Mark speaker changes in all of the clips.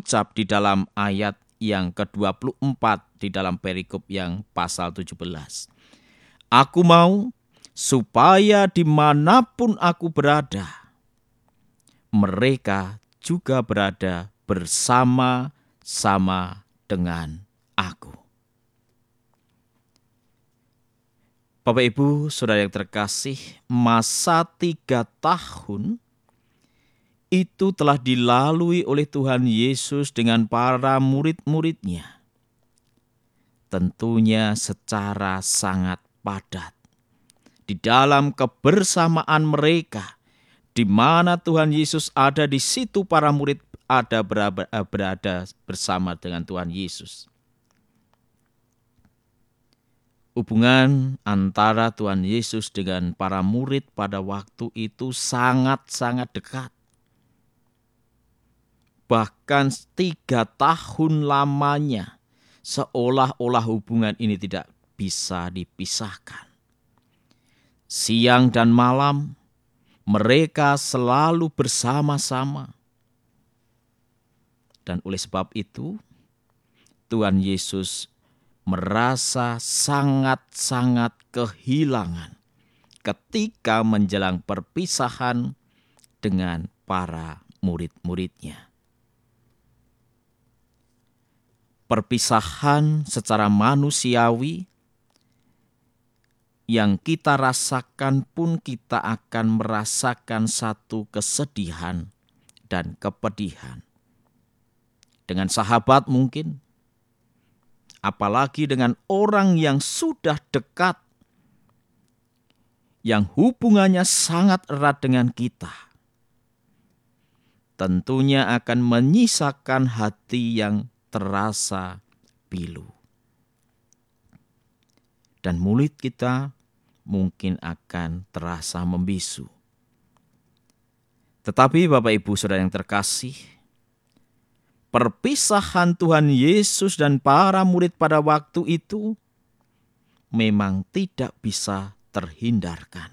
Speaker 1: terucap di dalam ayat yang ke-24 di dalam perikop yang pasal 17. Aku mau supaya dimanapun aku berada, mereka juga berada bersama-sama dengan aku. Bapak Ibu, Saudara yang terkasih, masa 3 tahun itu telah dilalui oleh Tuhan Yesus dengan para murid-murid-Nya. Tentunya secara sangat padat. Di dalam kebersamaan mereka, di mana Tuhan Yesus ada, di situ para murid berada bersama dengan Tuhan Yesus. Hubungan antara Tuhan Yesus dengan para murid pada waktu itu sangat-sangat dekat. Bahkan 3 tahun lamanya, seolah-olah hubungan ini tidak bisa dipisahkan. Siang dan malam, mereka selalu bersama-sama. Dan oleh sebab itu, Tuhan Yesus merasa sangat-sangat kehilangan ketika menjelang perpisahan dengan para murid-murid-Nya. Perpisahan secara manusiawi yang kita rasakan pun kita akan merasakan satu kesedihan dan kepedihan. Dengan sahabat mungkin, apalagi dengan orang yang sudah dekat, yang hubungannya sangat erat dengan kita, tentunya akan menyisakan hati yang terasa pilu. Dan mulut kita mungkin akan terasa membisu. Tetapi Bapak Ibu Saudara yang terkasih, perpisahan Tuhan Yesus dan para murid pada waktu itu memang tidak bisa terhindarkan.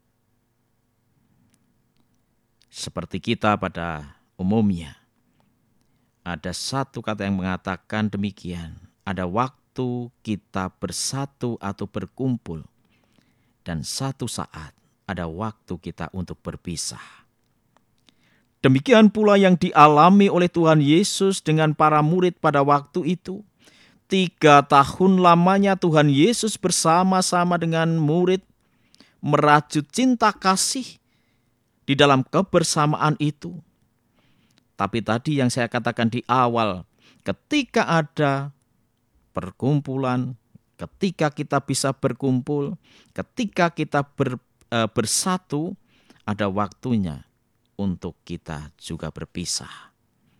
Speaker 1: Seperti kita pada umumnya, ada satu kata yang mengatakan demikian, ada waktu kita bersatu atau berkumpul, dan satu saat ada waktu kita untuk berpisah. Demikian pula yang dialami oleh Tuhan Yesus dengan para murid pada waktu itu. 3 tahun lamanya Tuhan Yesus bersama-sama dengan murid merajut cinta kasih di dalam kebersamaan itu. Tapi tadi yang saya katakan di awal, ketika ada perkumpulan, ketika kita bisa berkumpul, ketika kita bersatu, ada waktunya untuk kita juga berpisah.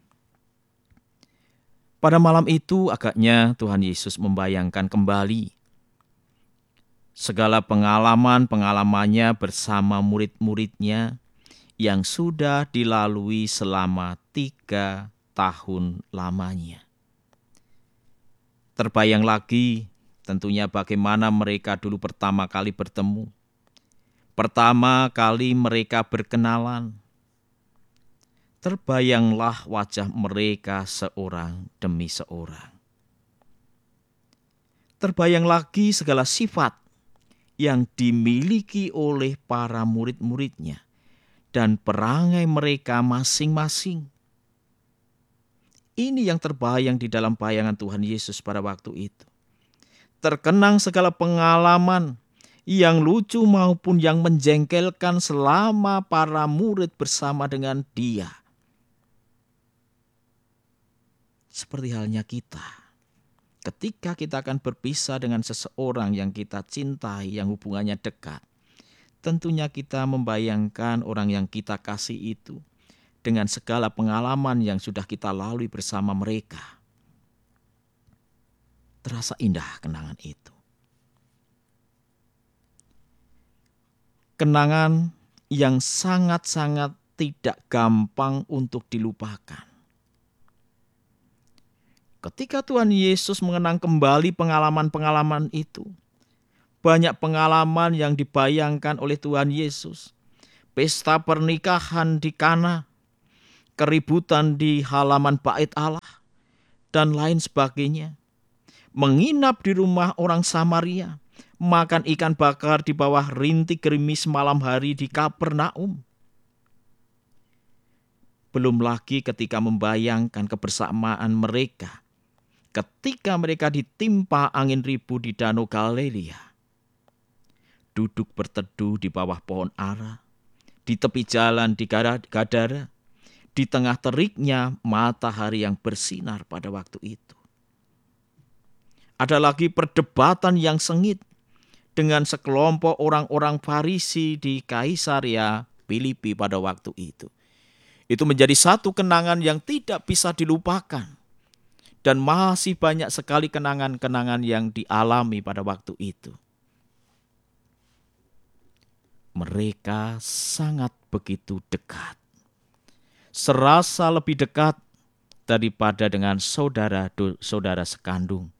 Speaker 1: Pada malam itu agaknya Tuhan Yesus membayangkan kembali segala pengalaman-pengalamannya bersama murid-murid-Nya yang sudah dilalui selama 3 tahun lamanya. Terbayang lagi tentunya bagaimana mereka dulu pertama kali bertemu. Pertama kali mereka berkenalan. Terbayanglah wajah mereka seorang demi seorang. Terbayang lagi segala sifat yang dimiliki oleh para murid-murid-Nya dan perangai mereka masing-masing. Ini yang terbayang di dalam bayangan Tuhan Yesus pada waktu itu. Terkenang segala pengalaman yang lucu maupun yang menjengkelkan selama para murid bersama dengan Dia. Seperti halnya kita, ketika kita akan berpisah dengan seseorang yang kita cintai, yang hubungannya dekat, tentunya kita membayangkan orang yang kita kasih itu dengan segala pengalaman yang sudah kita lalui bersama mereka. Terasa indah kenangan itu. Kenangan yang sangat-sangat tidak gampang untuk dilupakan. Ketika Tuhan Yesus mengenang kembali pengalaman-pengalaman itu, banyak pengalaman yang dibayangkan oleh Tuhan Yesus. Pesta pernikahan di Kana, keributan di halaman bait Allah, dan lain sebagainya. Menginap di rumah orang Samaria, makan ikan bakar di bawah rintik gerimis malam hari di Kapernaum. Belum lagi ketika membayangkan kebersamaan mereka ketika mereka ditimpa angin ribut di Danau Galilea. Duduk berteduh di bawah pohon ara, di tepi jalan di Gadara, di tengah teriknya matahari yang bersinar pada waktu itu. Ada lagi perdebatan yang sengit dengan sekelompok orang-orang Farisi di Kaisarea Filipi pada waktu itu. Itu menjadi satu kenangan yang tidak bisa dilupakan. Dan masih banyak sekali kenangan-kenangan yang dialami pada waktu itu. Mereka sangat begitu dekat. Serasa lebih dekat daripada dengan saudara-saudara sekandung.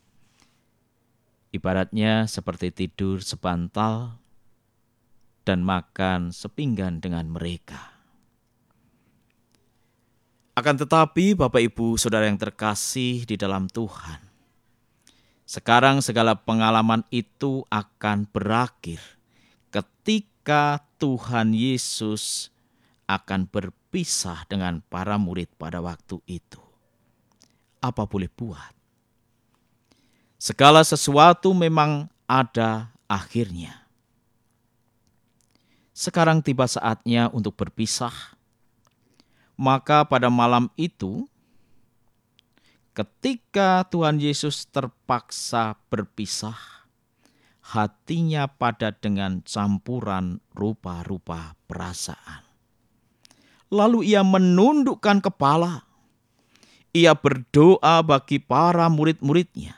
Speaker 1: Ibaratnya seperti tidur sebantal dan makan sepinggan dengan mereka. Akan tetapi Bapak Ibu Saudara yang terkasih di dalam Tuhan, sekarang segala pengalaman itu akan berakhir ketika Tuhan Yesus akan berpisah dengan para murid pada waktu itu. Apa boleh buat? Segala sesuatu memang ada akhirnya. Sekarang tiba saatnya untuk berpisah. Maka pada malam itu, ketika Tuhan Yesus terpaksa berpisah, hatinya padat dengan campuran rupa-rupa perasaan. Lalu ia menundukkan kepala. Ia berdoa bagi para murid-muridnya.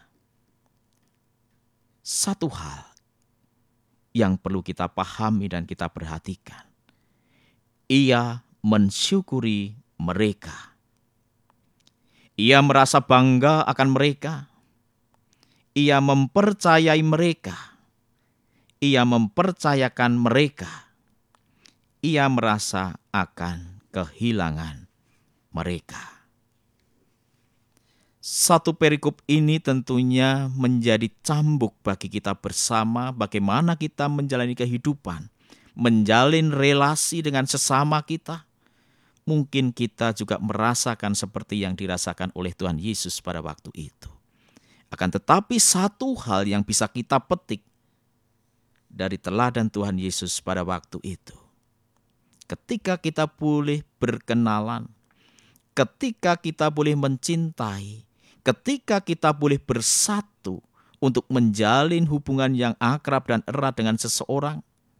Speaker 1: Satu hal yang perlu kita pahami dan kita perhatikan. Ia mensyukuri mereka. Ia merasa bangga akan mereka. Ia mempercayai mereka. Ia mempercayakan mereka. Ia merasa akan kehilangan mereka. Satu perikop ini tentunya menjadi cambuk bagi kita bersama bagaimana kita menjalani kehidupan, menjalin relasi dengan sesama kita. Mungkin kita juga merasakan seperti yang dirasakan oleh Tuhan Yesus pada waktu itu. Akan tetapi satu hal yang bisa kita petik dari teladan Tuhan Yesus pada waktu itu. Ketika kita boleh berkenalan, ketika kita boleh mencintai, ketika kita boleh bersatu untuk menjalin hubungan yang akrab dan erat dengan seseorang,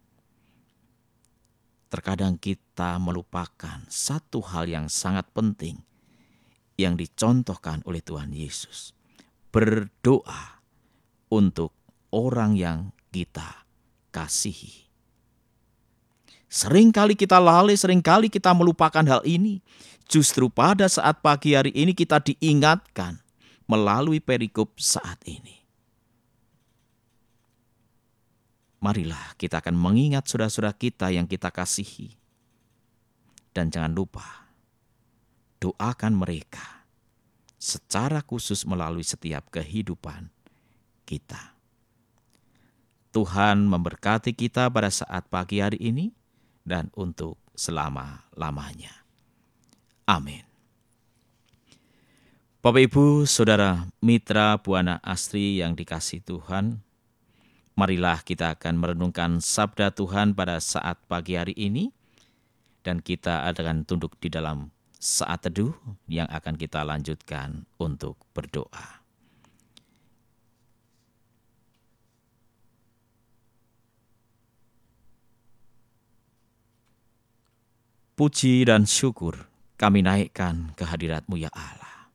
Speaker 1: terkadang kita melupakan satu hal yang sangat penting yang dicontohkan oleh Tuhan Yesus. Berdoa untuk orang yang kita kasihi. Seringkali kita lalai, seringkali kita melupakan hal ini. Justru pada saat pagi hari ini kita diingatkan melalui perikop saat ini. Marilah kita akan mengingat saudara-saudara kita yang kita kasihi. Dan jangan lupa, doakan mereka secara khusus melalui setiap kehidupan kita. Tuhan memberkati kita pada saat pagi hari ini dan untuk selama-lamanya. Amin. Bapak Ibu, Saudara Mitra Buana Asri yang dikasihi Tuhan, marilah kita akan merenungkan sabda Tuhan pada saat pagi hari ini, dan kita akan tunduk di dalam saat teduh yang akan kita lanjutkan untuk berdoa. Puji dan syukur kami naikkan ke hadirat-Mu ya Allah.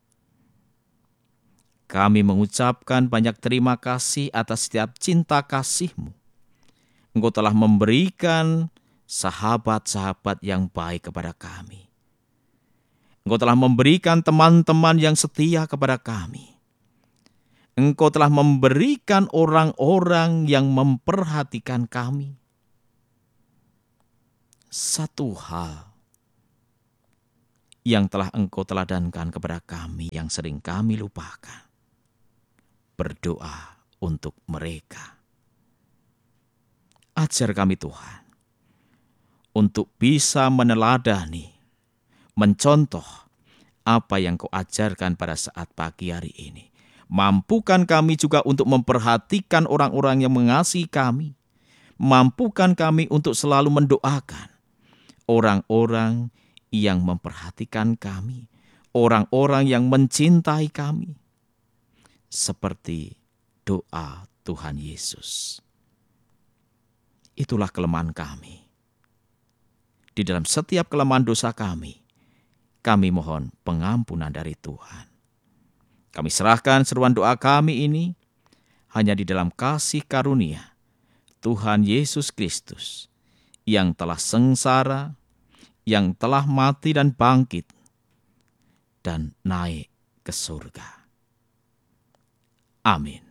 Speaker 1: Kami mengucapkan banyak terima kasih atas setiap cinta kasih-Mu. Engkau telah memberikan sahabat-sahabat yang baik kepada kami. Engkau telah memberikan teman-teman yang setia kepada kami. Engkau telah memberikan orang-orang yang memperhatikan kami. Satu hal yang telah Engkau teladankan kepada kami yang sering kami lupakan. Berdoa untuk mereka. Ajar kami Tuhan, untuk bisa meneladani, mencontoh apa yang Kau ajarkan pada saat pagi hari ini. Mampukan kami juga untuk memperhatikan orang-orang yang mengasihi kami. Mampukan kami untuk selalu mendoakan orang-orang yang memperhatikan kami, orang-orang yang mencintai kami. Seperti doa Tuhan Yesus. Itulah kelemahan kami. Di dalam setiap kelemahan dosa kami mohon pengampunan dari Tuhan. Kami serahkan seruan doa kami ini hanya di dalam kasih karunia Tuhan Yesus Kristus yang telah sengsara, yang telah mati dan bangkit, dan naik ke surga. Amin.